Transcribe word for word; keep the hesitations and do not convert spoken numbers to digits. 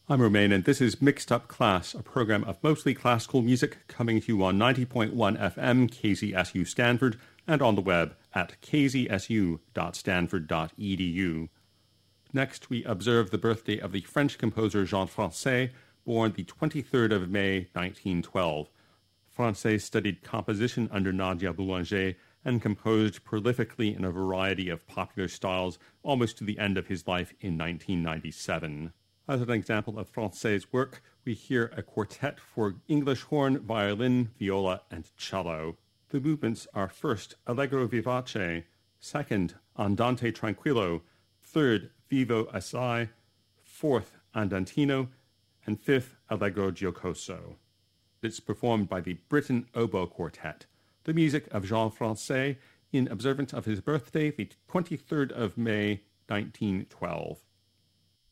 I'm Romain, and this is Mixed Up Class, a program of mostly classical music coming to you on ninety point one F M K Z S U Stanford and on the web at k z s u dot stanford dot e d u. Next, we observe the birthday of the French composer Jean Francais, born the twenty-third of May, nineteen twelve. Francais studied composition under Nadia Boulanger and composed prolifically in a variety of popular styles almost to the end of his life in nineteen ninety-seven. As an example of Francais' work, we hear a quartet for English horn, violin, viola, and cello. The movements are first Allegro vivace, second Andante tranquillo, third Vivo assai, fourth Andantino, and fifth Allegro giocoso. It's performed by the Britain Oboe Quartet. The music of Jean Francais in observance of his birthday, the twenty-third of May, nineteen twelve.